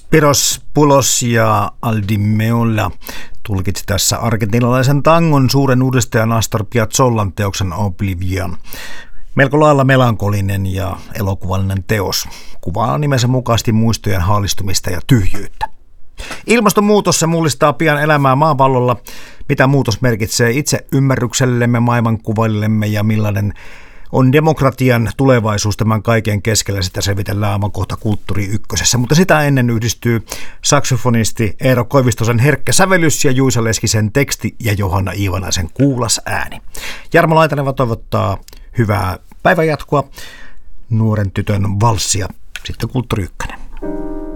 Spiros Poulos ja Aldi Meola tulkitsi tässä argentinalaisen tangon suuren uudistajan Astor Piazzolan teoksen Oblivion. Melko lailla melankolinen ja elokuvallinen teos. Kuvaa nimensä mukaisesti muistojen haalistumista ja tyhjyyttä. Ilmastonmuutos se mullistaa pian elämää maapallolla. Mitä muutos merkitsee itse ymmärryksellemme, maailmankuvallemme ja millainen on demokratian tulevaisuus tämän kaiken keskellä, sitä selvitellään aivan kohta Kulttuuri Ykkösessä. Mutta sitä ennen yhdistyy saksofonisti Eero Koivistosen herkkä sävellys ja Juisa Leskisen teksti ja Johanna Iivanaisen kuulas ääni. Jarmo Laitaneva toivottaa hyvää päivänjatkoa, nuoren tytön valssia, sitten Kulttuuri Ykkönen.